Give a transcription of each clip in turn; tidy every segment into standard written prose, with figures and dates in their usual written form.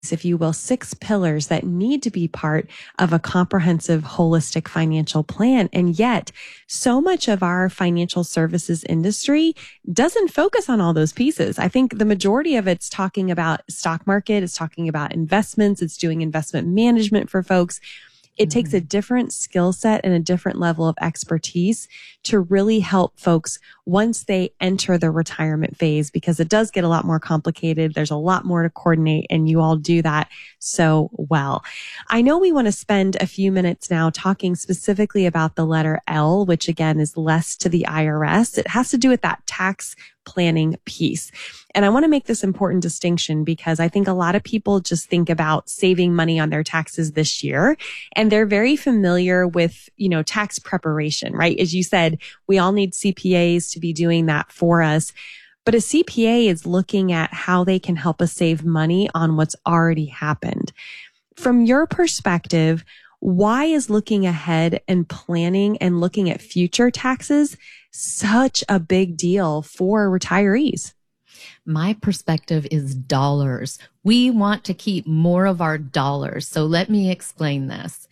if you will, 6 pillars that need to be part of a comprehensive, holistic financial plan. And yet, so much of our financial services industry doesn't focus on all those pieces. I think the majority of it's talking about stock market, it's talking about investments, it's doing investment management for folks. It takes a different skill set and a different level of expertise to really help folks once they enter the retirement phase, because it does get a lot more complicated. There's a lot more to coordinate, and you all do that so well. I know we want to spend a few minutes now talking specifically about the letter L, which again is less to the IRS. It has to do with that tax planning piece. And I want to make this important distinction because I think a lot of people just think about saving money on their taxes this year, and they're very familiar with, tax preparation, right? As you said, we all need CPAs to be doing that for us. But a CPA is looking at how they can help us save money on what's already happened. From your perspective, why is looking ahead and planning and looking at future taxes such a big deal for retirees? My perspective is dollars. We want to keep more of our dollars. So let me explain this.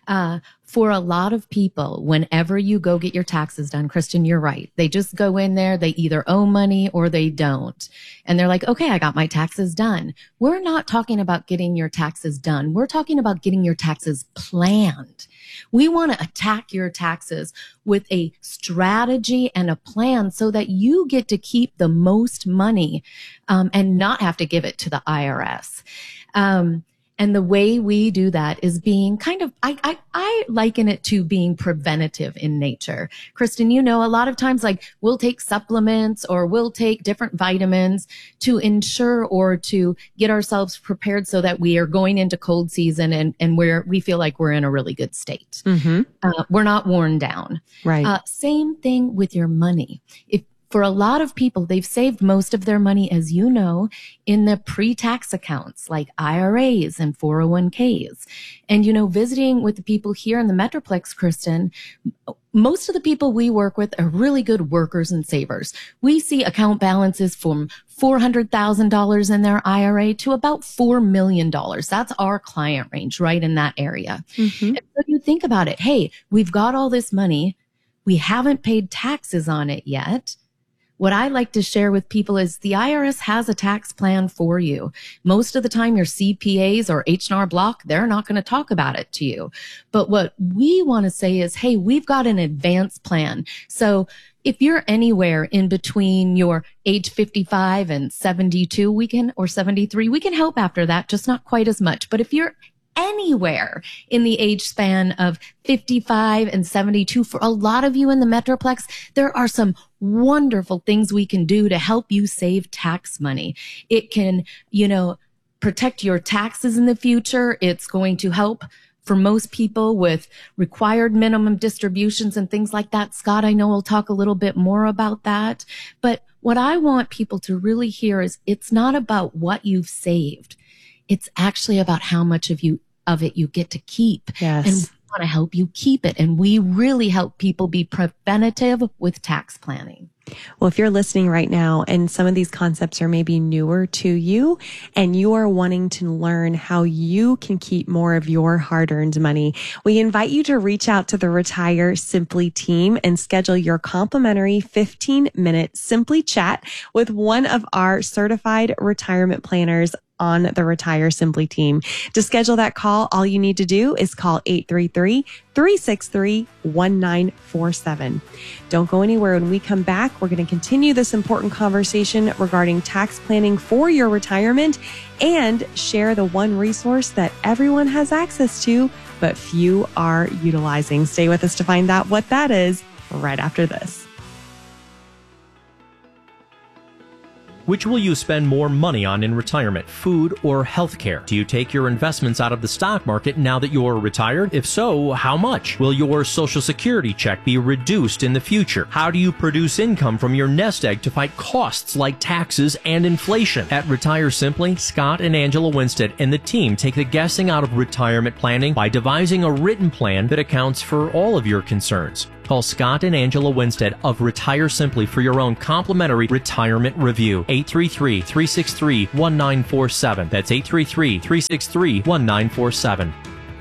For a lot of people, whenever you go get your taxes done, Kristen, you're right. They just go in there. They either owe money or they don't. And they're like, okay, I got my taxes done. We're not talking about getting your taxes done. We're talking about getting your taxes planned. We want to attack your taxes with a strategy and a plan so that you get to keep the most money and not have to give it to the IRS. And the way we do that is being kind of, I liken it to being preventative in nature. Kristen, a lot of times we'll take supplements or we'll take different vitamins to ensure or to get ourselves prepared so that we are going into cold season and we feel like we're in a really good state. Mm-hmm. We're not worn down. Right. Same thing with your money. For a lot of people, they've saved most of their money, as you know, in the pre-tax accounts like IRAs and 401ks. And, visiting with the people here in the Metroplex, Kristen, most of the people we work with are really good workers and savers. We see account balances from $400,000 in their IRA to about $4 million. That's our client range, right in that area. Mm-hmm. And so you think about it. Hey, we've got all this money. We haven't paid taxes on it yet. What I like to share with people is the IRS has a tax plan for you. Most of the time, your CPAs or H&R Block, they're not going to talk about it to you. But what we want to say is, hey, we've got an advance plan. So if you're anywhere in between your age 55 and 72, or 73, we can help after that, just not quite as much. But if you're anywhere in the age span of 55 and 72, for a lot of you in the Metroplex, there are some wonderful things we can do to help you save tax money. It can, protect your taxes in the future. It's going to help for most people with required minimum distributions and things like that. Scott, I know we'll talk a little bit more about that. But what I want people to really hear is it's not about what you've saved. It's actually about how much of it you get to keep. Yes. And we want to help you keep it. And we really help people be preventative with tax planning. Well, if you're listening right now and some of these concepts are maybe newer to you and you are wanting to learn how you can keep more of your hard-earned money, we invite you to reach out to the Retire Simply team and schedule your complimentary 15-minute Simply chat with one of our certified retirement planners on the Retire Simply team. To schedule that call, all you need to do is call 833-363-1947. Don't go anywhere. When we come back, we're going to continue this important conversation regarding tax planning for your retirement and share the one resource that everyone has access to, but few are utilizing. Stay with us to find out what that is right after this. Which will you spend more money on in retirement, food or healthcare? Do you take your investments out of the stock market now that you're retired? If so, how much? Will your Social Security check be reduced in the future? How do you produce income from your nest egg to fight costs like taxes and inflation? At Retire Simply, Scott and Angela Winstead and the team take the guessing out of retirement planning by devising a written plan that accounts for all of your concerns. Call Scott and Angela Winstead of Retire Simply for your own complimentary retirement review. 833-363-1947. That's 833-363-1947.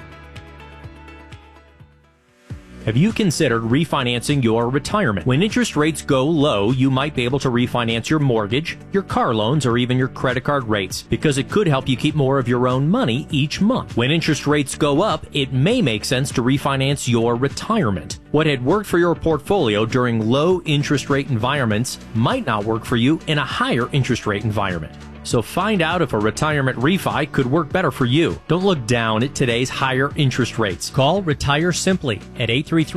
Have you considered refinancing your retirement? When interest rates go low, you might be able to refinance your mortgage, your car loans, or even your credit card rates, because it could help you keep more of your own money each month. When interest rates go up, it may make sense to refinance your retirement. What had worked for your portfolio during low interest rate environments might not work for you in a higher interest rate environment. So find out if a retirement refi could work better for you. Don't look down at today's higher interest rates. Call Retire Simply at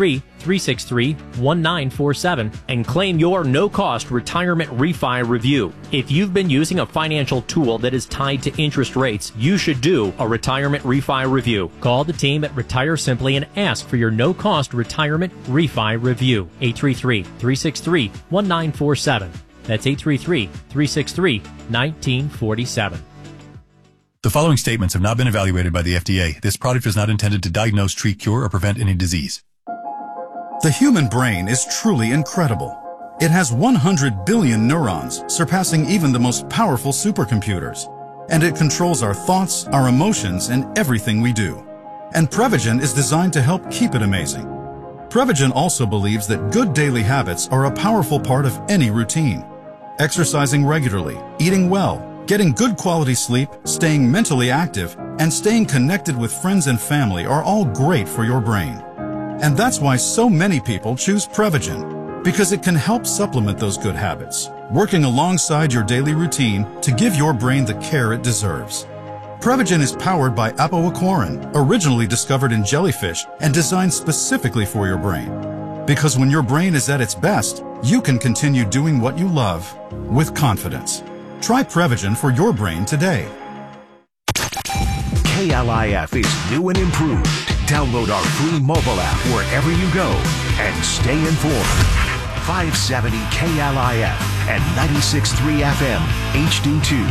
833-363-1947 and claim your no-cost retirement refi review. If you've been using a financial tool that is tied to interest rates, you should do a retirement refi review. Call the team at Retire Simply and ask for your no-cost retirement refi review. 833-363-1947. That's 833-363-1947. The following statements have not been evaluated by the FDA. This product is not intended to diagnose, treat, cure, or prevent any disease. The human brain is truly incredible. It has 100 billion neurons, surpassing even the most powerful supercomputers. And it controls our thoughts, our emotions, and everything we do. And Prevagen is designed to help keep it amazing. Prevagen also believes that good daily habits are a powerful part of any routine. Exercising regularly, eating well, getting good quality sleep, staying mentally active, and staying connected with friends and family are all great for your brain. And that's why so many people choose Prevagen, because it can help supplement those good habits, working alongside your daily routine to give your brain the care it deserves. Prevagen is powered by apoaquarin, originally discovered in jellyfish and designed specifically for your brain. Because when your brain is at its best, you can continue doing what you love with confidence. Try Prevagen for your brain today. KLIF is new and improved. Download our free mobile app wherever you go and stay informed. 570 KLIF and 96.3 FM HD2.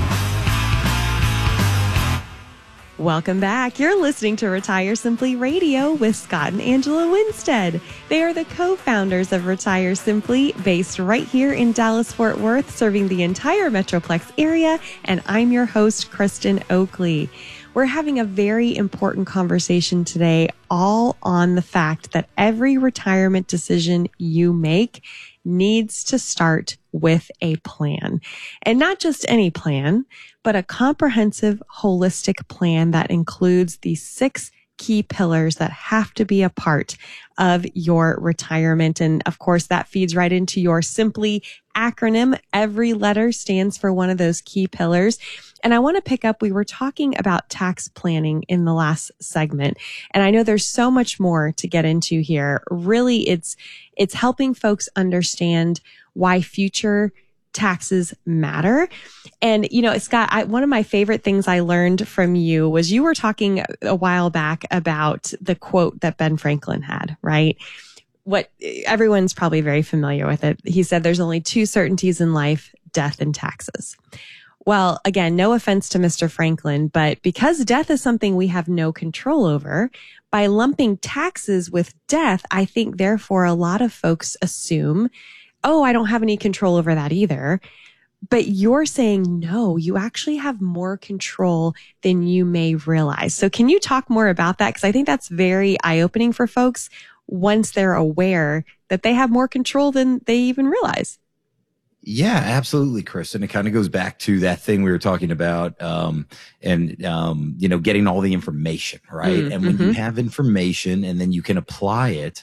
Welcome back. You're listening to Retire Simply Radio with Scott and Angela Winstead. They are the co-founders of Retire Simply, based right here in Dallas-Fort Worth, serving the entire Metroplex area. And I'm your host, Kristen Oakley. We're having a very important conversation today, all on the fact that every retirement decision you make needs to start with a plan. And not just any plan, but a comprehensive, holistic plan that includes these 6 key pillars that have to be a part of your retirement. And of course, that feeds right into your Simply acronym. Every letter stands for one of those key pillars. And I want to pick up, we were talking about tax planning in the last segment. And I know there's so much more to get into here. Really, it's helping folks understand why future taxes matter. And, you know, Scott, one of my favorite things I learned from you was you were talking a while back about the quote that Ben Franklin had, right? What everyone's probably very familiar with it. He said, there's only 2 certainties in life, death and taxes. Well, again, no offense to Mr. Franklin, but because death is something we have no control over, by lumping taxes with death, I think therefore a lot of folks assume, oh, I don't have any control over that either. But you're saying, no, you actually have more control than you may realize. So can you talk more about that? Because I think that's very eye-opening for folks once they're aware that they have more control than they even realize. Yeah, absolutely, Chris. And it kind of goes back to that thing we were talking about, getting all the information, right? And when you have information and then you can apply it,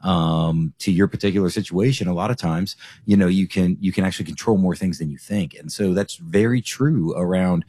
to your particular situation, a lot of times, you can actually control more things than you think. And so that's very true around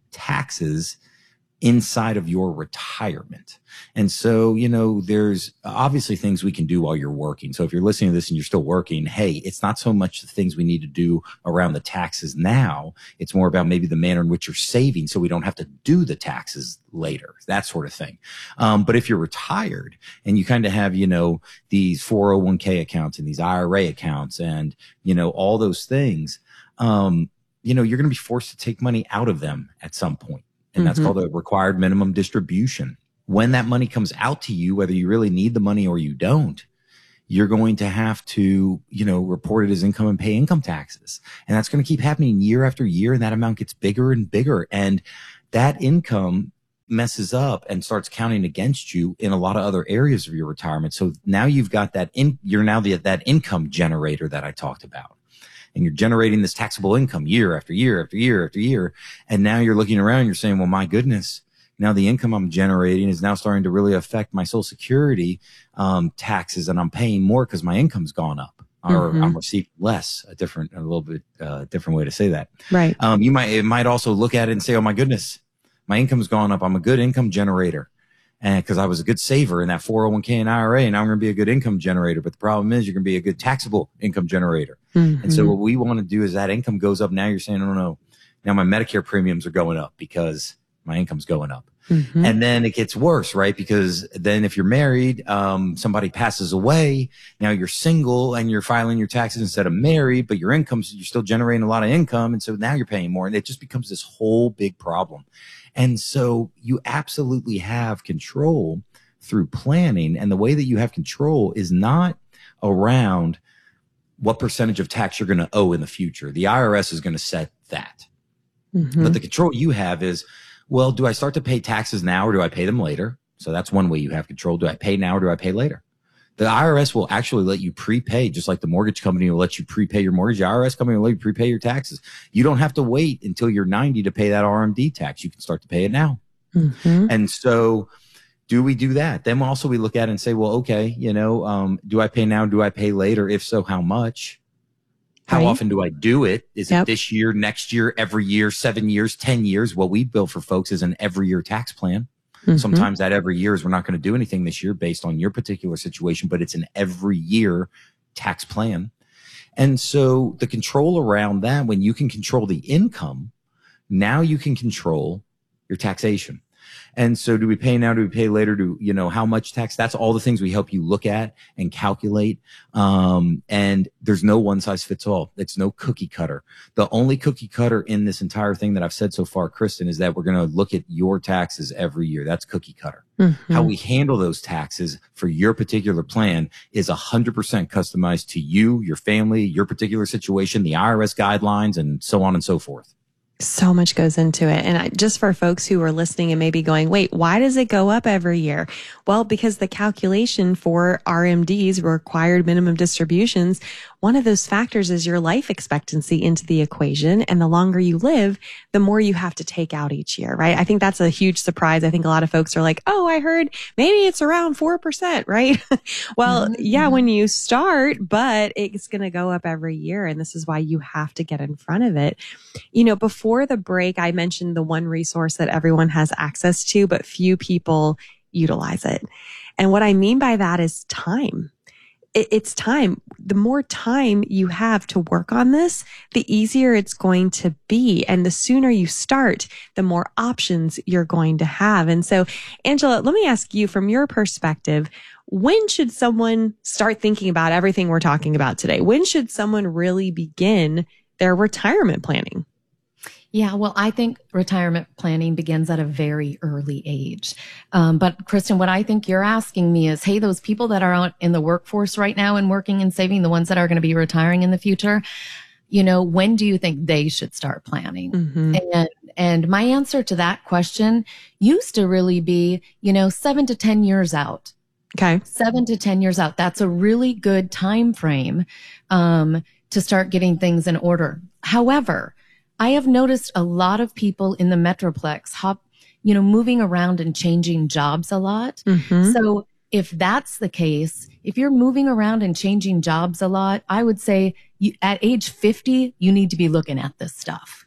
taxes inside of your retirement. And so, there's obviously things we can do while you're working. So if you're listening to this and you're still working, hey, it's not so much the things we need to do around the taxes now. It's more about maybe the manner in which you're saving so we don't have to do the taxes later, that sort of thing. But if you're retired and you kind of have, these 401k accounts and these IRA accounts and, all those things, you're going to be forced to take money out of them at some point. And that's called a required minimum distribution. When that money comes out to you, whether you really need the money or you don't, you're going to have to, report it as income and pay income taxes. And that's going to keep happening year after year. And that amount gets bigger and bigger. And that income messes up and starts counting against you in a lot of other areas of your retirement. So now you've got that you're now that income generator that I talked about. And you're generating this taxable income year after year after year after year. And now you're looking around, you're saying, well, my goodness, now the income I'm generating is now starting to really affect my Social Security taxes, and I'm paying more because my income's gone up. Or I'm receiving less, a little bit different way to say that. Right. It might also look at it and say, oh my goodness, my income's gone up. I'm a good income generator. And because I was a good saver in that 401k and IRA, and now I'm going to be a good income generator. But the problem is you're going to be a good taxable income generator. And so what we want to do is that income goes up. Now you're saying, no, now my Medicare premiums are going up because my income's going up. And then it gets worse, right? Because then if you're married, somebody passes away. Now you're single and you're filing your taxes instead of married, but you're still generating a lot of income. And so now you're paying more, and it just becomes this whole big problem. And so you absolutely have control through planning. And the way that you have control is not around what percentage of tax you're going to owe in the future. The IRS is going to set that. But the control you have is, well, do I start to pay taxes now or do I pay them later? So that's one way you have control. Do I pay now or do I pay later? The IRS will actually let you prepay, just like the mortgage company will let you prepay your mortgage. The IRS company will let you prepay your taxes. You don't have to wait until you're 90 to pay that RMD tax. You can start to pay it now. And so do we do that? Then also we look at it and say, well, okay, do I pay now? Do I pay later? If so, how much? How often do I do it? Is it this year, next year, every year, 7 years, 10 years? What we build for folks is an every year tax plan. Sometimes that every year is we're not going to do anything this year based on your particular situation, but it's an every year tax plan. And so the control around that, when you can control the income, now you can control your taxation. And so do we pay now? Do we pay later? How much tax? That's all the things we help you look at and calculate. And there's no one size fits all. It's no cookie cutter. The only cookie cutter in this entire thing that I've said so far, Kristen, is that we're going to look at your taxes every year. That's cookie cutter. How we handle those taxes for your particular plan is 100% customized to you, your family, your particular situation, the IRS guidelines, and so on and so forth. So much goes into it. And just for folks who are listening and maybe going, wait, why does it go up every year? Well, because the calculation for RMDs, required minimum distributions, one of those factors is your life expectancy into the equation. And the longer you live, the more you have to take out each year, right? I think that's a huge surprise. I think a lot of folks are like, oh, I heard maybe it's around 4%, right? Well, yeah, when you start, but it's going to go up every year. And this is why you have to get in front of it. Before the break, I mentioned the one resource that everyone has access to, but few people utilize it. And what I mean by that is time. It's time. The more time you have to work on this, the easier it's going to be. And the sooner you start, the more options you're going to have. And so, Angela, let me ask you from your perspective, when should someone start thinking about everything we're talking about today? When should someone really begin their retirement planning? Yeah, well, I think retirement planning begins at a very early age. But Kristen, what I think you're asking me is, hey, those people that are out in the workforce right now and working and saving, the ones that are going to be retiring in the future, when do you think they should start planning? And my answer to that question used to really be, 7 to 10 years out. Okay. 7 to 10 years out. That's a really good time frame to start getting things in order. However, I have noticed a lot of people in the Metroplex moving around and changing jobs a lot. So if that's the case, if you're moving around and changing jobs a lot, I would say at age 50, you need to be looking at this stuff.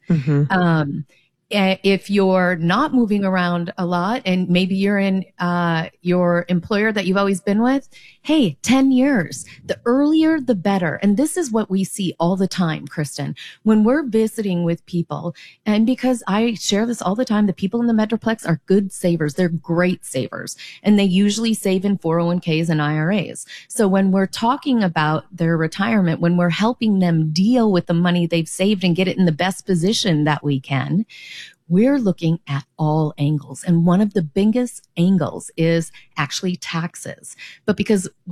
If you're not moving around a lot and maybe you're in your employer that you've always been with, hey, 10 years, the earlier the better. And this is what we see all the time, Kristen, when we're visiting with people. And because I share this all the time, the people in the Metroplex are good savers. They're great savers. And they usually save in 401ks and IRAs. So when we're talking about their retirement, when we're helping them deal with the money they've saved and get it in the best position that we can, we're looking at all angles. And one of the biggest angles is actually taxes. But because what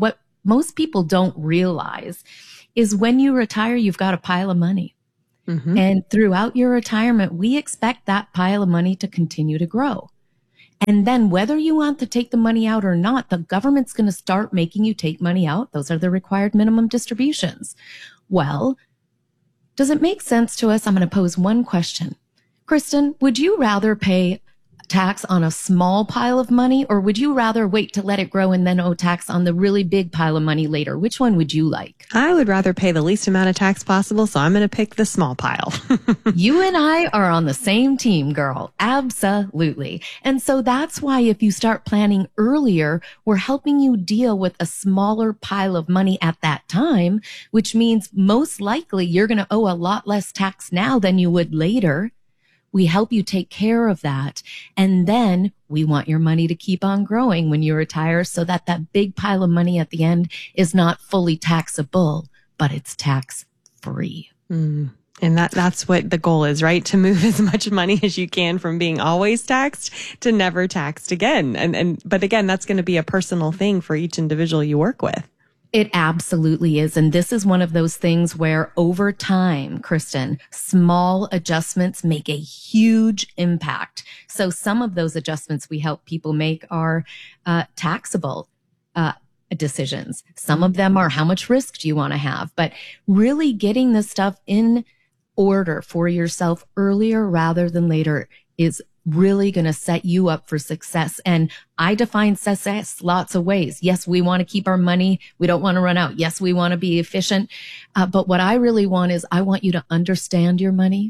most people don't realize is when you retire, you've got a pile of money. Mm-hmm. And throughout your retirement, we expect that pile of money to continue to grow. And then whether you want to take the money out or not, the government's going to start making you take money out. Those are the required minimum distributions. Well, does it make sense to us? I'm going to pose one question. Kristen, would you rather pay tax on a small pile of money, or would you rather wait to let it grow and then owe tax on the really big pile of money later? Which one would you like? I would rather pay the least amount of tax possible, so I'm going to pick the small pile. You and I are on the same team, girl. Absolutely. And so that's why if you start planning earlier, we're helping you deal with a smaller pile of money at that time, which means most likely you're going to owe a lot less tax now than you would later. We help you take care of that. And then we want your money to keep on growing when you retire so that that big pile of money at the end is not fully taxable, but it's tax free. And that's what the goal is, right? To move as much money as you can from being always taxed to never taxed again. But again, that's going to be a personal thing for each individual you work with. It absolutely is. And this is one of those things where over time, Kristen, small adjustments make a huge impact. So some of those adjustments we help people make are taxable decisions. Some of them are how much risk do you want to have? But really getting this stuff in order for yourself earlier rather than later is really going to set you up for success. And I define success lots of ways. Yes, we want to keep our money. We don't want to run out. Yes, we want to be efficient. But what I really want is I want you to understand your money.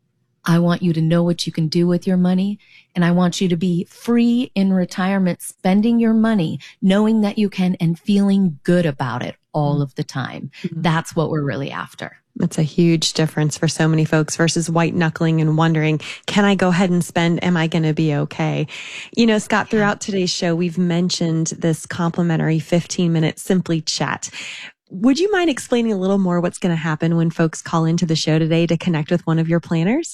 I want you to know what you can do with your money. And I want you to be free in retirement, spending your money, knowing that you can and feeling good about it all of the time. Mm-hmm. That's what we're really after. That's a huge difference for so many folks versus white knuckling and wondering, can I go ahead and spend? Am I going to be okay? You know, Scott, throughout today's show, we've mentioned this complimentary 15-minute Simply Chat. Would you mind explaining a little more what's going to happen when folks call into the show today to connect with one of your planners?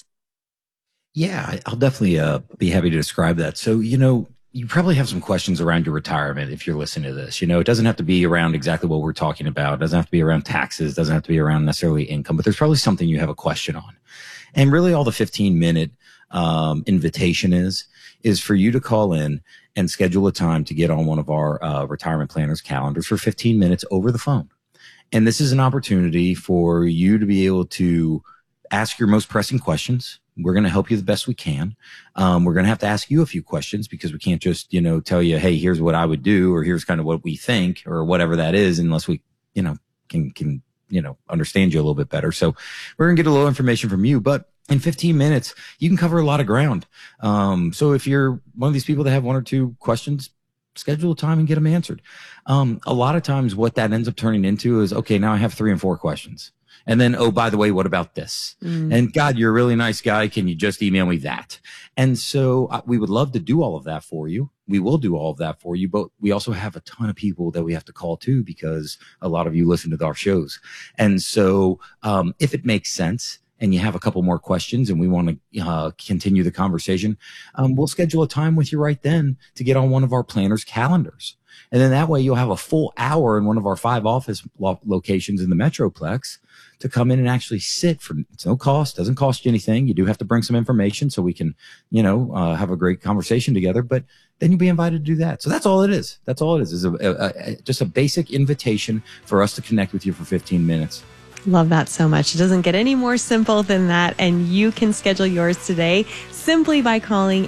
Yeah, I'll definitely be happy to describe that. So, you know, you probably have some questions around your retirement if you're listening to this. You know, it doesn't have to be around exactly what we're talking about. It doesn't have to be around taxes. It doesn't have to be around necessarily income, but there's probably something you have a question on. And really all the 15-minute invitation is for you to call in and schedule a time to get on one of our retirement planners' calendars for 15 minutes over the phone. And this is an opportunity for you to be able to ask your most pressing questions. We're going to help you the best we can. We're going to have to ask you a few questions because we can't just, you know, tell you, hey, here's what I would do, or here's kind of what we think, or whatever that is, unless we, you know, can, you know, understand you a little bit better. So we're going to get a little information from you, but in 15 minutes, you can cover a lot of ground. So if you're one of these people that have one or two questions, schedule a time and get them answered. A lot of times what that ends up turning into is, okay, now I have 3 and 4 questions. And then, oh, by the way, what about this? And God, you're a really nice guy. Can you just email me that? And so we would love to do all of that for you. We will do all of that for you, but we also have a ton of people that we have to call too, because a lot of you listen to our shows. And so, if it makes sense and you have a couple more questions and we want to continue the conversation, we'll schedule a time with you right then to get on one of our planners' calendars. And then that way you'll have a full hour in one of our 5 office locations in the Metroplex to come in and actually sit for, it's no cost, doesn't cost you anything. You do have to bring some information so we can, you know, have a great conversation together, but then you'll be invited to do that. So that's all it is. That's all it is just a basic invitation for us to connect with you for 15 minutes. Love that so much. It doesn't get any more simple than that. And you can schedule yours today simply by calling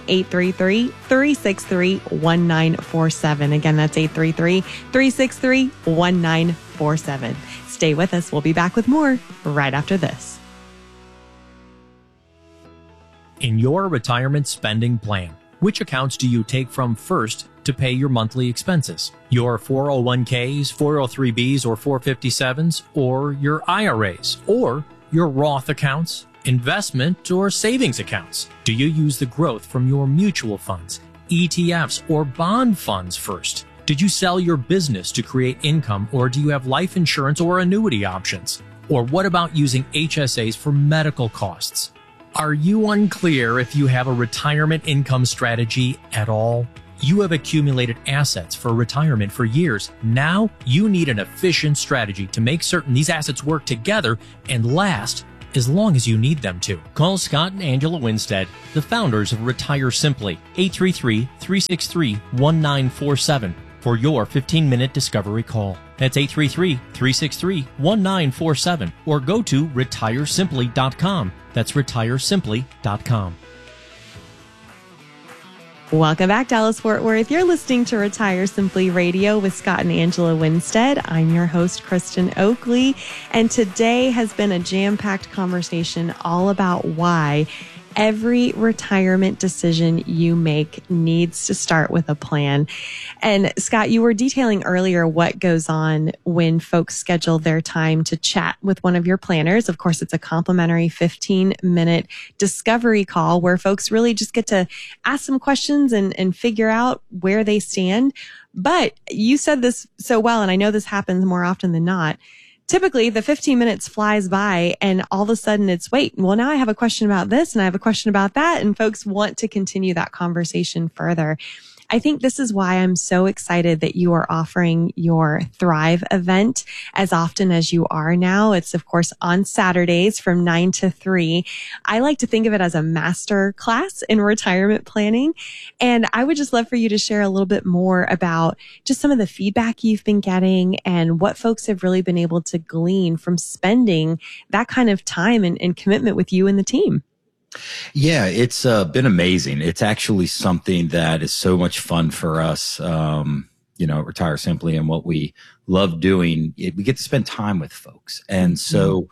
833-363-1947. Again, that's 833-363-1947. Stay with us. We'll be back with more right after this. In your retirement spending plan, which accounts do you take from first to pay your monthly expenses? Your 401ks, 403bs, or 457s, or your IRAs, or your Roth accounts, investment or savings accounts? Do you use the growth from your mutual funds, ETFs, or bond funds first? Did you sell your business to create income, or do you have life insurance or annuity options? Or what about using HSAs for medical costs? Are you unclear if you have a retirement income strategy at all? You have accumulated assets for retirement for years. Now you need an efficient strategy to make certain these assets work together and last as long as you need them to. Call Scott and Angela Winstead, the founders of Retire Simply, 833-363-1947 for your 15-minute discovery call. That's 833-363-1947 or go to retiresimply.com. That's retiresimply.com. Welcome back, Dallas-Fort Worth. You're listening to Retire Simply Radio with Scott and Angela Winstead. I'm your host, Kristen Oakley, and today has been a jam-packed conversation all about why every retirement decision you make needs to start with a plan. And Scott, you were detailing earlier what goes on when folks schedule their time to chat with one of your planners. Of course, it's a complimentary 15-minute discovery call where folks really just get to ask some questions and figure out where they stand. But you said this so well, and I know this happens more often than not. Typically, the 15 minutes flies by and all of a sudden it's, wait, well, now I have a question about this and I have a question about that. And folks want to continue that conversation further. I think this is why I'm so excited that you are offering your Thrive event as often as you are now. It's, of course, on Saturdays from 9 to 3. I like to think of it as a master class in retirement planning. And I would just love for you to share a little bit more about just some of the feedback you've been getting and what folks have really been able to glean from spending that kind of time and commitment with you and the team. Yeah, it's been amazing. It's actually something that is so much fun for us, at Retire Simply, and what we love doing. We get to spend time with folks. And so,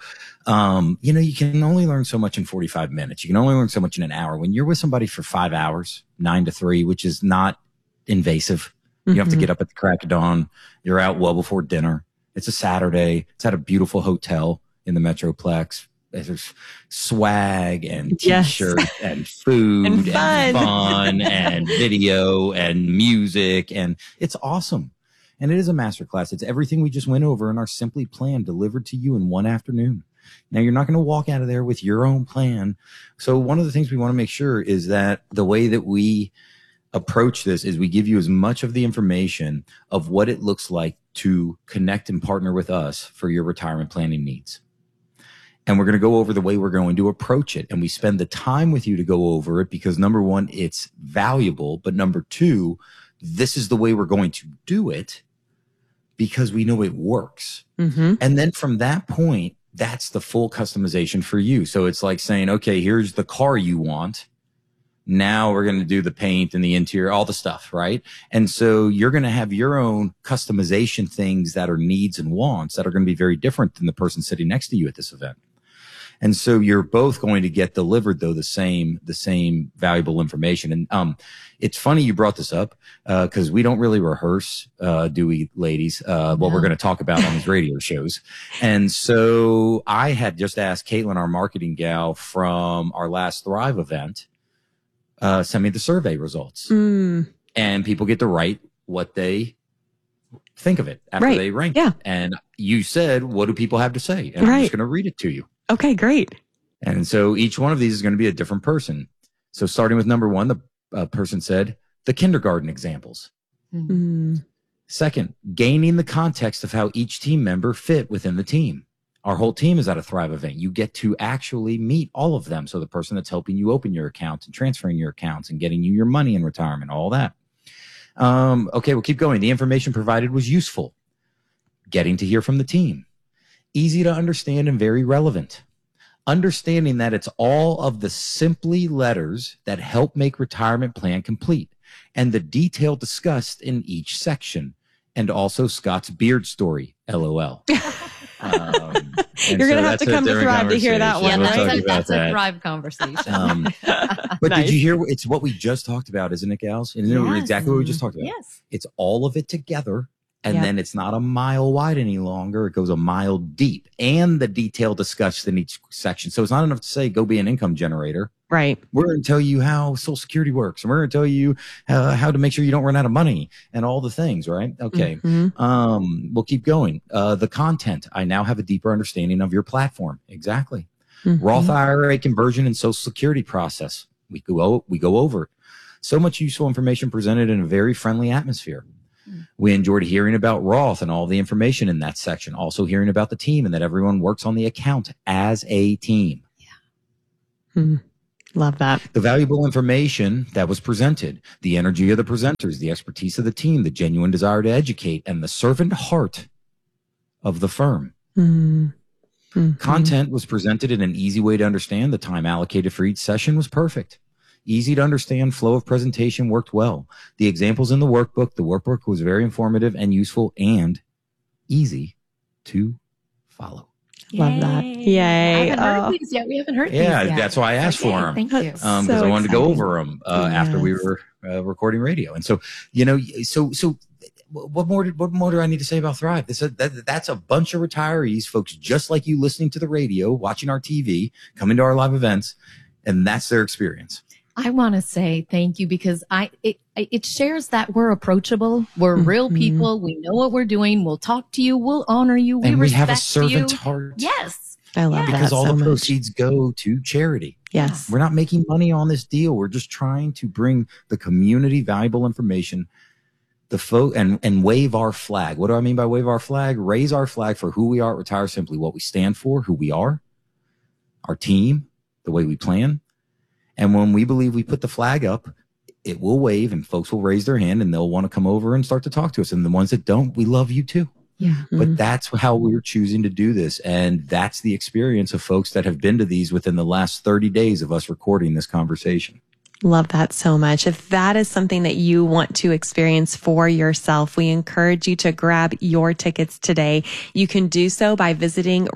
you can only learn so much in 45 minutes. You can only learn so much in an hour. When you're with somebody for 5 hours, 9 to 3, which is not invasive, you have to get up at the crack of dawn. You're out well before dinner. It's a Saturday. It's at a beautiful hotel in the Metroplex. There's swag and t-shirts and food and fun and video and music, and it's awesome. And it is a masterclass. It's everything we just went over in our Simply plan delivered to you in one afternoon. Now, you're not going to walk out of there with your own plan. So one of the things we want to make sure is that the way that we approach this is we give you as much of the information of what it looks like to connect and partner with us for your retirement planning needs. And we're going to go over the way we're going to approach it. And we spend the time with you to go over it because, number one, it's valuable. But number two, this is the way we're going to do it because we know it works. And then from that point, that's the full customization for you. So it's like saying, okay, here's the car you want. Now we're going to do the paint and the interior, all the stuff, right? And so you're going to have your own customization things that are needs and wants that are going to be very different than the person sitting next to you at this event. And so you're both going to get delivered, though, the same valuable information. And it's funny you brought this up because we don't really rehearse, do we, ladies, what we're going to talk about on these radio shows. And so I had just asked Caitlin, our marketing gal from our last Thrive event, send me the survey results. And people get to write what they think of it after they rank it. And you said, what do people have to say? And I'm just going to read it to you. Okay, great. And so each one of these is going to be a different person. So starting with number one, the person said, the kindergarten examples. Second, gaining the context of how each team member fit within the team. Our whole team is at a Thrive event. You get to actually meet all of them. So the person that's helping you open your account and transferring your accounts and getting you your money in retirement, all that. Okay, we'll keep going. The information provided was useful. Getting to hear from the team. Easy to understand and very relevant. Understanding that it's all of the Simply letters that help make retirement plan complete and the detail discussed in each section. And also Scott's beard story, LOL. You're going to have to come to Thrive to hear that one. Yeah, that's a Thrive conversation. But did you hear? It's what we just talked about, isn't it, gals? Isn't it exactly what we just talked about? Yes. It's all of it together. And then it's not a mile wide any longer. It goes a mile deep and the detail discussed in each section. So it's not enough to say, go be an income generator. Right. We're going to tell you how Social Security works. And we're going to tell you how to make sure you don't run out of money and all the things, right? Okay. We'll keep going. The content. I now have a deeper understanding of your platform. Exactly. Roth IRA conversion and Social Security process. We go over it. So much useful information presented in a very friendly atmosphere. We enjoyed hearing about Roth and all the information in that section. Also hearing about the team and that everyone works on the account as a team. Yeah. Love that. The valuable information that was presented, the energy of the presenters, the expertise of the team, the genuine desire to educate, and the servant heart of the firm. Content was presented in an easy way to understand. The time allocated for each session was perfect. Easy to understand, flow of presentation worked well. The examples in the workbook was very informative and useful and easy to follow. Love that. Yay. I haven't heard these yet. We haven't heard these yet. Yeah, that's why I asked for them. Thank you. Because I wanted to go over them after we were recording radio. And so, so what more do I need to say about Thrive? That's a bunch of retirees, folks just like you, listening to the radio, watching our TV, coming to our live events, and that's their experience. I want to say thank you because it shares that we're approachable. We're real people. We know what we're doing. We'll talk to you. We'll honor you. And we have a respect servant you. heart. Yes. I love that because all so the much. proceeds go to charity. Yes. We're not making money on this deal. We're just trying to bring the community valuable information, and wave our flag. What do I mean by wave our flag? Raise our flag for who we are at Retire Simply, what we stand for, who we are, our team, the way we plan. And when we believe we put the flag up, it will wave and folks will raise their hand and they'll want to come over and start to talk to us. And the ones that don't, we love you too. Yeah. But that's how we're choosing to do this. And that's the experience of folks that have been to these within the last 30 days of us recording this conversation. Love that so much. If that is something that you want to experience for yourself, we encourage you to grab your tickets today. You can do so by visiting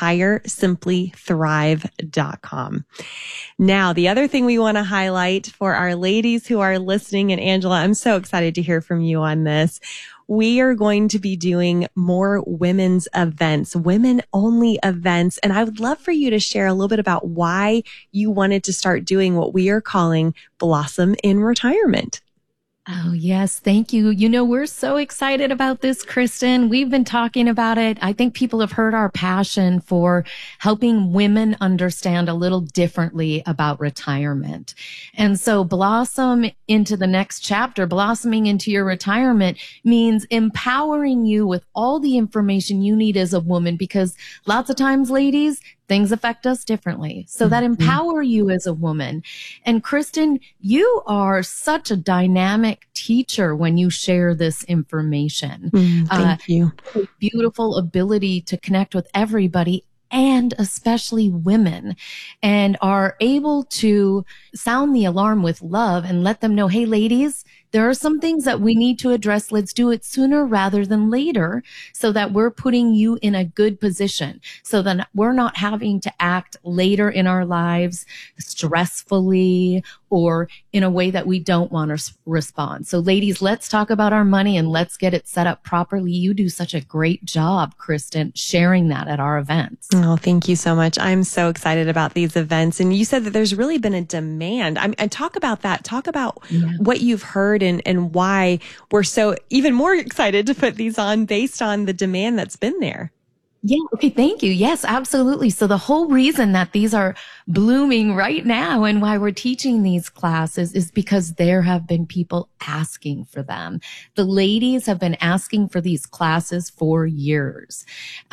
retiresimilythrive.com. Now, the other thing we want to highlight for our ladies who are listening, and Angela, I'm so excited to hear from you on this. We are going to be doing more women's events, women only events. And I would love for you to share a little bit about why you wanted to start doing what we are calling Blossom in Retirement. Oh, yes. Thank you. We're so excited about this, Kristen. We've been talking about it. I think people have heard our passion for helping women understand a little differently about retirement. And so blossom into the next chapter, blossoming into your retirement means empowering you with all the information you need as a woman, because lots of times, ladies, things affect us differently. So that empower you as a woman. And Kristen, you are such a dynamic teacher when you share this information. Thank you. Beautiful ability to connect with everybody, and especially women, and are able to sound the alarm with love and let them know, hey, ladies, there are some things that we need to address. Let's do it sooner rather than later, so that we're putting you in a good position, so that we're not having to act later in our lives stressfully or in a way that we don't want to respond. So ladies, let's talk about our money and let's get it set up properly. You do such a great job, Kristen, sharing that at our events. Oh, thank you so much. I'm so excited about these events. And you said that there's really been a demand. And talk about that. Talk about what you've heard and why we're so even more excited to put these on based on the demand that's been there. Yeah. Okay. Thank you. Yes, absolutely. So the whole reason that these are blooming right now and why we're teaching these classes is because there have been people asking for them. The ladies have been asking for these classes for years.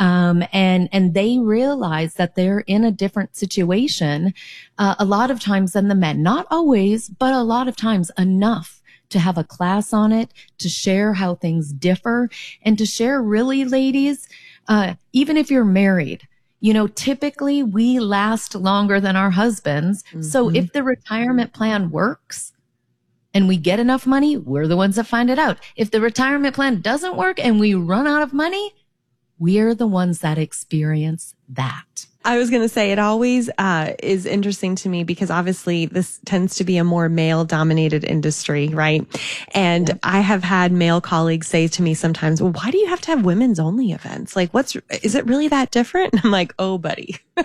And they realize that they're in a different situation, a lot of times than the men, not always, but a lot of times enough to have a class on it, to share how things differ, and to share really, ladies, even if you're married, typically we last longer than our husbands. So if the retirement plan works and we get enough money, we're the ones that find it out. If the retirement plan doesn't work and we run out of money, we're the ones that experience that. I was going to say it always is interesting to me because obviously this tends to be a more male dominated industry, right? And I have had male colleagues say to me sometimes, well, why do you have to have women's only events? Like, is it really that different? And I'm like, oh, buddy.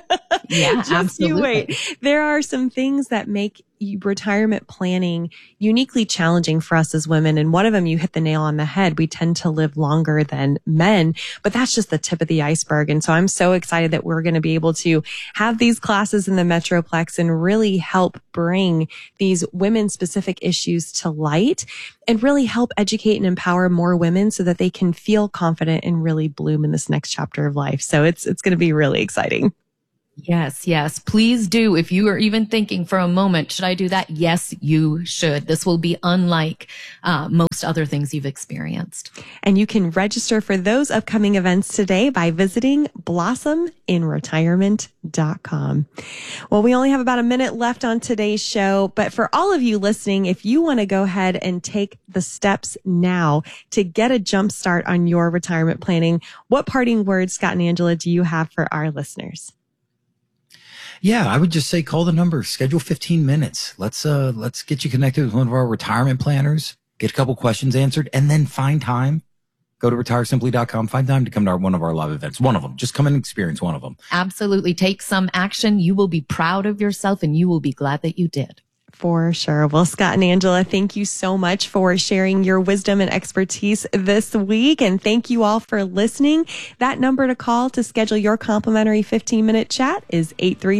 Yeah, Just absolutely. you wait. There are some things that make retirement planning uniquely challenging for us as women. And one of them, you hit the nail on the head. We tend to live longer than men, but that's just the tip of the iceberg. And so I'm so excited that we're going to be able to have these classes in the Metroplex and really help bring these women specific issues to light and really help educate and empower more women so that they can feel confident and really bloom in this next chapter of life. So it's going to be really exciting. Yes. Please do. If you are even thinking for a moment, should I do that? Yes, you should. This will be unlike most other things you've experienced. And you can register for those upcoming events today by visiting blossominretirement.com. Well, we only have about a minute left on today's show, but for all of you listening, if you want to go ahead and take the steps now to get a jump start on your retirement planning, what parting words, Scott and Angela, do you have for our listeners? Yeah, I would just say call the number, schedule 15 minutes. Let's get you connected with one of our retirement planners, get a couple questions answered, and then find time. Go to retiresimply.com, find time to come to one of our live events. One of them. Just come and experience one of them. Absolutely. Take some action. You will be proud of yourself and you will be glad that you did. For sure. Well, Scott and Angela, thank you so much for sharing your wisdom and expertise this week. And thank you all for listening. That number to call to schedule your complimentary 15-minute chat is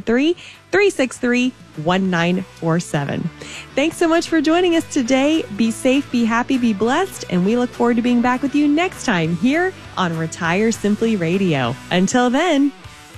833-363-1947. Thanks so much for joining us today. Be safe, be happy, be blessed. And we look forward to being back with you next time here on Retire Simply Radio. Until then,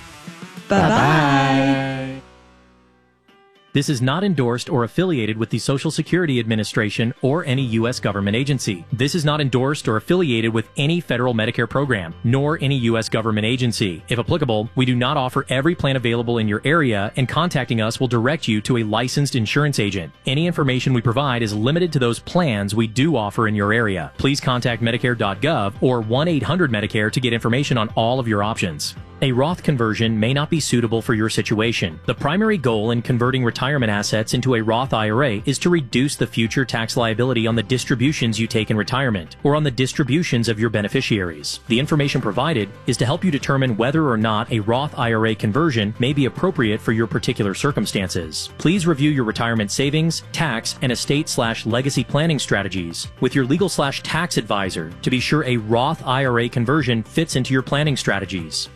bye-bye. This is not endorsed or affiliated with the Social Security Administration or any U.S. government agency. This is not endorsed or affiliated with any federal Medicare program, nor any U.S. government agency. If applicable, we do not offer every plan available in your area, and contacting us will direct you to a licensed insurance agent. Any information we provide is limited to those plans we do offer in your area. Please contact Medicare.gov or 1-800-MEDICARE to get information on all of your options. A Roth conversion may not be suitable for your situation. The primary goal in converting retirement assets into a Roth IRA is to reduce the future tax liability on the distributions you take in retirement or on the distributions of your beneficiaries. The information provided is to help you determine whether or not a Roth IRA conversion may be appropriate for your particular circumstances. Please review your retirement savings, tax, and estate/legacy planning strategies with your legal/tax advisor to be sure a Roth IRA conversion fits into your planning strategies.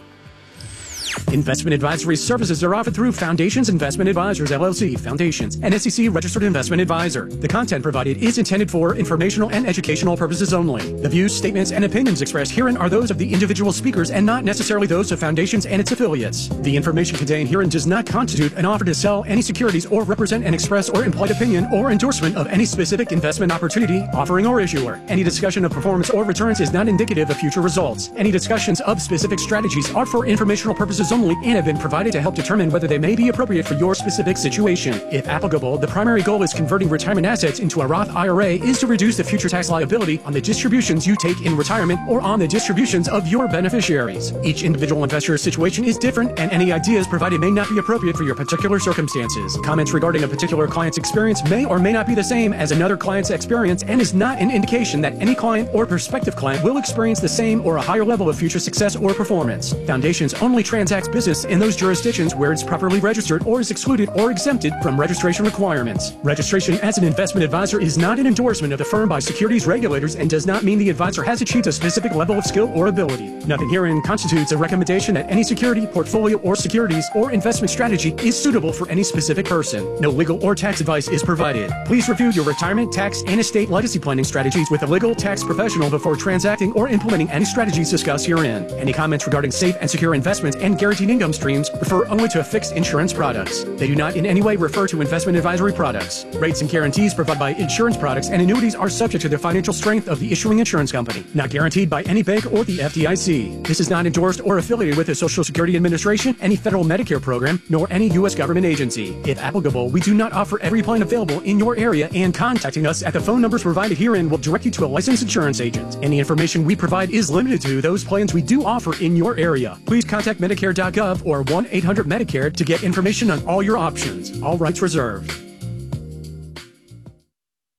Investment advisory services are offered through Foundations Investment Advisors, LLC, Foundations, an SEC registered investment advisor. The content provided is intended for informational and educational purposes only. The views, statements, and opinions expressed herein are those of the individual speakers and not necessarily those of Foundations and its affiliates. The information contained herein does not constitute an offer to sell any securities or represent an express or implied opinion or endorsement of any specific investment opportunity, offering, or issuer. Any discussion of performance or returns is not indicative of future results. Any discussions of specific strategies are for informational purposes only and have been provided to help determine whether they may be appropriate for your specific situation. If applicable, the primary goal is converting retirement assets into a Roth IRA is to reduce the future tax liability on the distributions you take in retirement or on the distributions of your beneficiaries. Each individual investor's situation is different, and any ideas provided may not be appropriate for your particular circumstances. Comments regarding a particular client's experience may or may not be the same as another client's experience and is not an indication that any client or prospective client will experience the same or a higher level of future success or performance. Foundations only transacts business in those jurisdictions where it's properly registered or is excluded or exempted from registration requirements. Registration as an investment advisor is not an endorsement of the firm by securities regulators and does not mean the advisor has achieved a specific level of skill or ability. Nothing herein constitutes a recommendation that any security, portfolio, or securities or investment strategy is suitable for any specific person. No legal or tax advice is provided. Please review your retirement, tax, and estate legacy planning strategies with a legal tax professional before transacting or implementing any strategies discussed herein. Any comments regarding safe and secure investments and guaranteed income streams refer only to fixed insurance products. They do not in any way refer to investment advisory products. Rates and guarantees provided by insurance products and annuities are subject to the financial strength of the issuing insurance company, not guaranteed by any bank or the FDIC. This is not endorsed or affiliated with the Social Security Administration, any federal Medicare program, nor any U.S. government agency. If applicable, we do not offer every plan available in your area, and contacting us at the phone numbers provided herein will direct you to a licensed insurance agent. Any information we provide is limited to those plans we do offer in your area. Please contact Medicare.gov or 1-800-MEDICARE to get information on all your options. All rights reserved.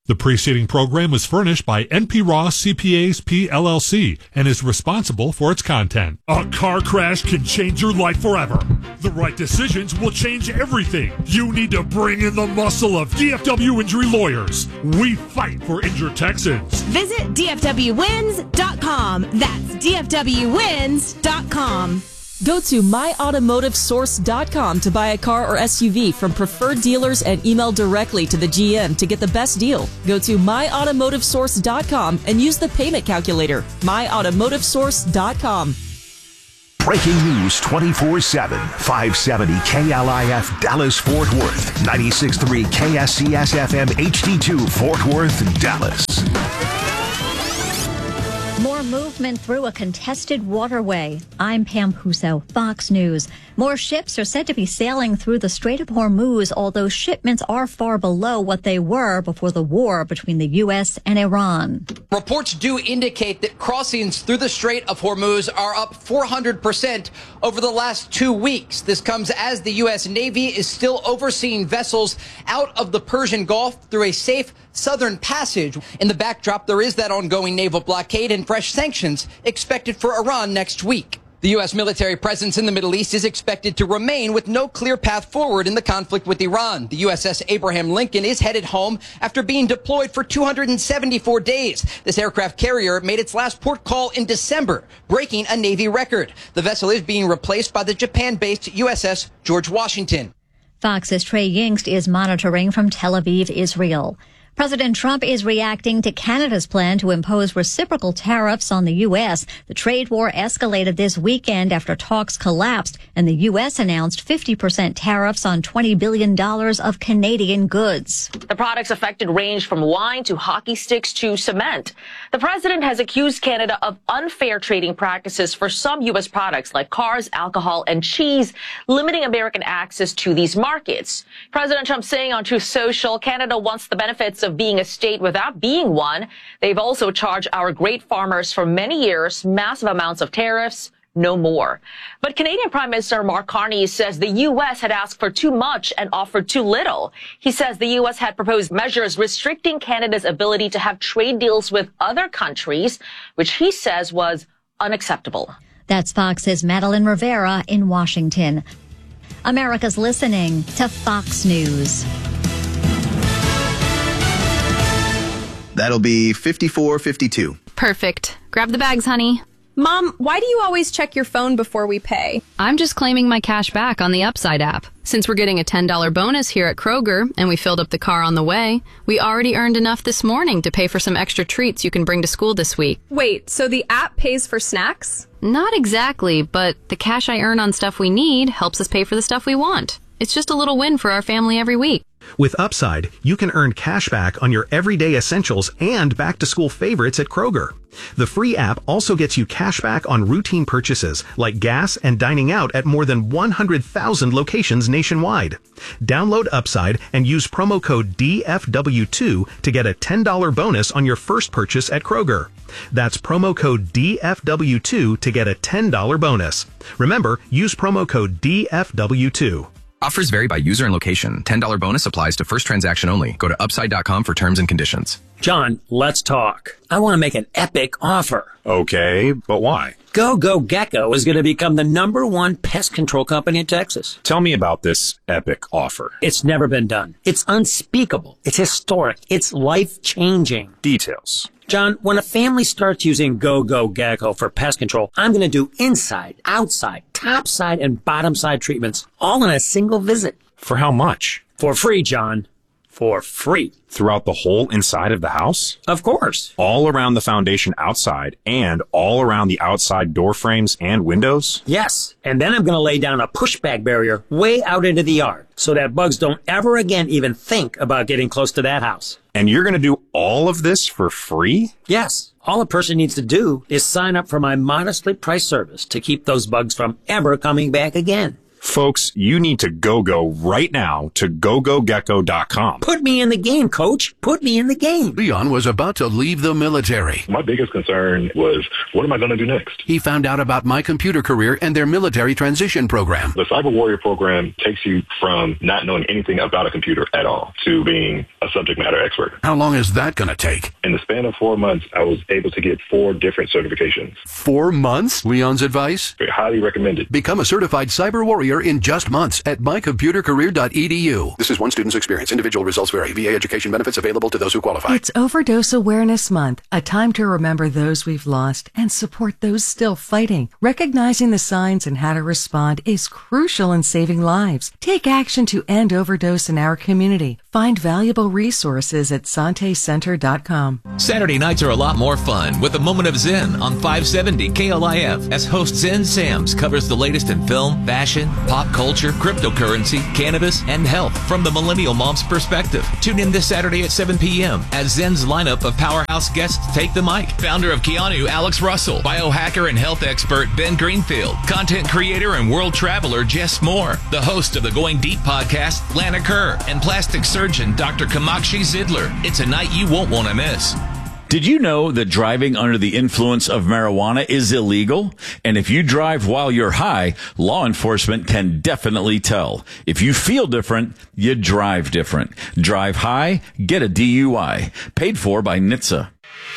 The preceding program was furnished by NP Ross CPAs P. LLC and is responsible for its content. A car crash can change your life forever. The right decisions will change everything. You need to bring in the muscle of DFW Injury Lawyers. We fight for injured Texans. Visit DFWWins.com. That's DFWWins.com. Go to myautomotivesource.com to buy a car or SUV from preferred dealers and email directly to the GM to get the best deal. Go to myautomotivesource.com and use the payment calculator. myautomotivesource.com. Breaking news 24/7. 570 KLIF Dallas Fort Worth. 96.3 KSCS FM HD2 Fort Worth, Dallas. More movement through a contested waterway. I'm Pam Puso, Fox News. More ships are said to be sailing through the Strait of Hormuz, although shipments are far below what they were before the war between the U.S. and Iran. Reports do indicate that crossings through the Strait of Hormuz are up 400% over the last 2 weeks. This comes as the U.S. Navy is still overseeing vessels out of the Persian Gulf through a safe southern passage. In the backdrop, there is that ongoing naval blockade and fresh sanctions expected for Iran next week. The U.S. military presence in the Middle East is expected to remain with no clear path forward in the conflict with Iran. The USS Abraham Lincoln is headed home after being deployed for 274 days. This aircraft carrier made its last port call in December, breaking a Navy record. The vessel is being replaced by the Japan-based USS George Washington. Fox's Trey Yingst is monitoring from Tel Aviv, Israel. President Trump is reacting to Canada's plan to impose reciprocal tariffs on the U.S. The trade war escalated this weekend after talks collapsed, and the U.S. announced 50% tariffs on $20 billion of Canadian goods. The products affected range from wine to hockey sticks to cement. The president has accused Canada of unfair trading practices for some U.S. products like cars, alcohol, and cheese, limiting American access to these markets. President Trump saying on Truth Social, Canada wants the benefits of being a state without being one. They've also charged our great farmers for many years massive amounts of tariffs. No more. But Canadian Prime Minister Mark Carney says the U.S. had asked for too much and offered too little. He says the U.S. had proposed measures restricting Canada's ability to have trade deals with other countries, which he says was unacceptable. That's Fox's Madeline Rivera in Washington. America's listening to Fox News. That'll be 54.52. Perfect. Grab the bags, honey. Mom, why do you always check your phone before we pay? I'm just claiming my cash back on the Upside app. Since we're getting a $10 bonus here at Kroger, and we filled up the car on the way, we already earned enough this morning to pay for some extra treats you can bring to school this week. Wait, so the app pays for snacks? Not exactly, but the cash I earn on stuff we need helps us pay for the stuff we want. It's just a little win for our family every week. With Upside, you can earn cash back on your everyday essentials and back-to-school favorites at Kroger. The free app also gets you cash back on routine purchases like gas and dining out at more than 100,000 locations nationwide. Download Upside and use promo code DFW2 to get a $10 bonus on your first purchase at Kroger. That's promo code DFW2 to get a $10 bonus. Remember, use promo code DFW2. Offers vary by user and location. $10 bonus applies to first transaction only. Go to upside.com for terms and conditions. John, let's talk. I want to make an epic offer. Okay, but why? Go Gecko is going to become the #1 pest control company in Texas. Tell me about this epic offer. It's never been done. It's unspeakable. It's historic. It's life-changing. Details. John, when a family starts using Go Gecko for pest control, I'm going to do inside, outside, top side, and bottom side treatments all in a single visit. For how much? For free, John. For free. Throughout the whole inside of the house? Of course. All around the foundation outside and all around the outside door frames and windows? Yes. And then I'm going to lay down a pushback barrier way out into the yard so that bugs don't ever again even think about getting close to that house. And you're going to do all of this for free? Yes. All a person needs to do is sign up for my modestly priced service to keep those bugs from ever coming back again. Folks, you need to go right now to gogogecko.com. Put me in the game, coach. Put me in the game. Leon was about to leave the military. My biggest concern was, what am I going to do next? He found out about My Computer Career and their military transition program. The Cyber Warrior program takes you from not knowing anything about a computer at all to being a subject matter expert. How long is that going to take? In the span of 4 months, I was able to get 4 different certifications. 4 months? Leon's advice? Highly recommended. Become a certified cyber warrior in just months at mycomputercareer.edu. This is one student's experience. Individual results vary. VA education benefits available to those who qualify. It's Overdose Awareness Month, a time to remember those we've lost and support those still fighting. Recognizing the signs and how to respond is crucial in saving lives. Take action to end overdose in our community. Find valuable resources at santecenter.com. Saturday nights are a lot more fun with a moment of Zen on 570 KLIF as host Zen Sams covers the latest in film, fashion, pop culture, cryptocurrency, cannabis, and health from the millennial mom's perspective. Tune in this Saturday at 7 p.m. as Zen's lineup of powerhouse guests take the mic. Founder of Keanu, Alex Russell, biohacker and health expert Ben Greenfield, content creator and world traveler Jess Moore, the host of the Going Deep podcast, Lana Kerr, and plastic surgeon Dr. Kamakshi Zidler. It's a night you won't want to miss. Did you know that driving under the influence of marijuana is illegal? And if you drive while you're high, law enforcement can definitely tell. If you feel different, you drive different. Drive high, get a DUI. Paid for by NHTSA.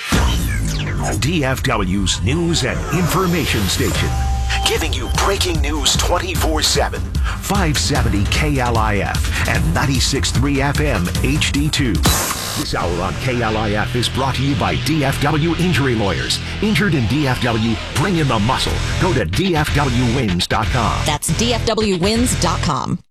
DFW's news and information station. Giving you breaking news 24/7. 570 KLIF and 96.3 FM HD2. This hour on KLIF is brought to you by DFW Injury Lawyers. Injured in DFW, bring in the muscle. Go to DFWwins.com. That's DFWwins.com.